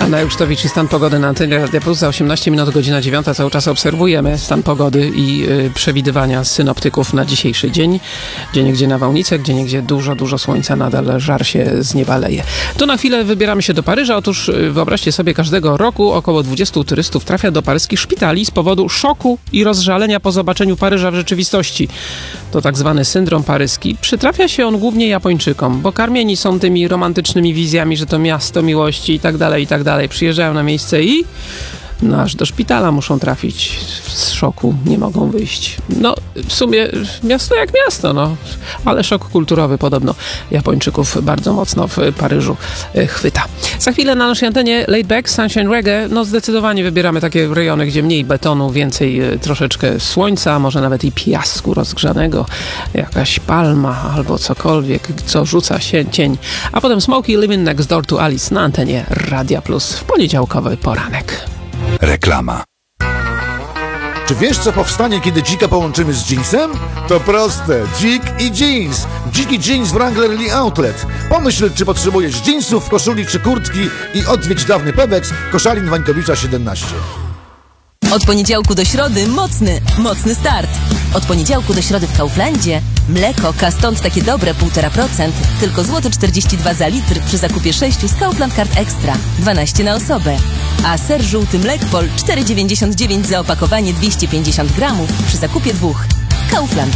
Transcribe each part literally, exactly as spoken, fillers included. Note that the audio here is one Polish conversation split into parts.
Anna Jusztowicz i stan pogody na antenie Radia Plus. Za osiemnaście minut, godzina dziewiąta. Cały czas obserwujemy stan pogody i y, przewidywania synoptyków na dzisiejszy dzień. Gdzieniegdzie nawałnice, gdzieniegdzie dużo, dużo słońca, nadal żar się z nieba leje. To na chwilę wybieramy się do Paryża. Otóż y, wyobraźcie sobie, każdego roku około dwudziestu turystów trafia do paryskich szpitali z powodu szoku i rozżalenia po zobaczeniu Paryża w rzeczywistości. To tak zwany syndrom paryski. Przytrafia się on głównie Japończykom, bo karmieni są tymi romantycznymi wizjami, że to miasto miłości i tak dalej, i tak dalej. Przyjeżdżają na miejsce i no aż do szpitala muszą trafić. Z szoku nie mogą wyjść. No, w sumie miasto jak miasto, no. Ale szok kulturowy podobno Japończyków bardzo mocno w Paryżu chwyta. Za chwilę na naszej antenie Laid Back, Sunshine Reggae. No zdecydowanie wybieramy takie rejony, gdzie mniej betonu, więcej troszeczkę słońca, może nawet i piasku rozgrzanego, jakaś palma albo cokolwiek, co rzuca się cień. A potem Smokey Living Next Door to Alice na antenie Radia Plus w poniedziałkowy poranek. Reklama. Czy wiesz, co powstanie, kiedy dzika połączymy z jeansem? To proste. Dzik i jeans. Dziki jeans Wrangler Lee Outlet. Pomyśl, czy potrzebujesz jeansów, koszuli czy kurtki i odwiedź dawny Pewex, Koszalin Wańkowicza siedemnaście. Od poniedziałku do środy mocny, mocny start. Od poniedziałku do środy w Kauflandzie mleko Kastąd takie dobre półtora procent, tylko złoty czterdzieści dwa za litr przy zakupie sześciu z Kaufland Card Extra, dwanaście na osobę. A ser żółty Mlekpol cztery dziewięćdziesiąt dziewięć za opakowanie dwieście pięćdziesiąt gramów przy zakupie dwóch. Kaufland.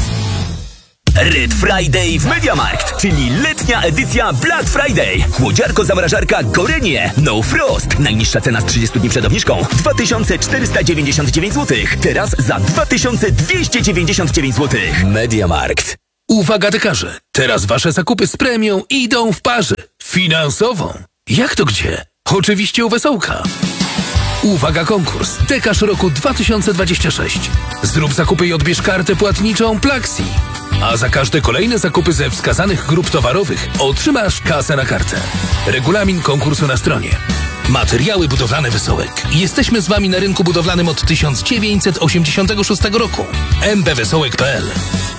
Red Friday w MediaMarkt, czyli letnia edycja Black Friday. Chłodziarko-zamrażarka Gorenie No Frost. Najniższa cena z trzydziestu dni przed obniżką dwa tysiące czterysta dziewięćdziesiąt dziewięć złotych. Teraz za dwa tysiące dwieście dziewięćdziesiąt dziewięć złotych. MediaMarkt. Uwaga dekarze, teraz wasze zakupy z premią idą w parze. Finansową. Jak to gdzie? Oczywiście u Wesołka. Uwaga konkurs. Dekarz roku dwa tysiące dwudziesty szósty. Zrób zakupy i odbierz kartę płatniczą Plaxi. A za każde kolejne zakupy ze wskazanych grup towarowych otrzymasz kasę na kartę. Regulamin konkursu na stronie. Materiały budowlane Wesołek. Jesteśmy z wami na rynku budowlanym od tysiąc dziewięćset osiemdziesiątego szóstego roku. m b wesołek kropka p l.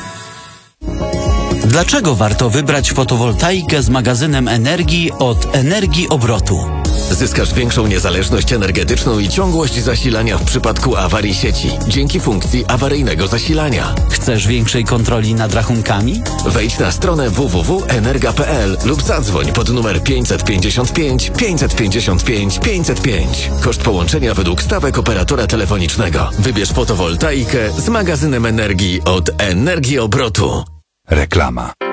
Dlaczego warto wybrać fotowoltaikę z magazynem energii od Energii Obrotu? Zyskasz większą niezależność energetyczną i ciągłość zasilania w przypadku awarii sieci dzięki funkcji awaryjnego zasilania. Chcesz większej kontroli nad rachunkami? Wejdź na stronę w w w kropka energa kropka p l lub zadzwoń pod numer pięćset pięćdziesiąt pięć pięćset pięćdziesiąt pięć pięćset pięć. Koszt połączenia według stawek operatora telefonicznego. Wybierz fotowoltaikę z magazynem energii od Energii Obrotu. Reklama.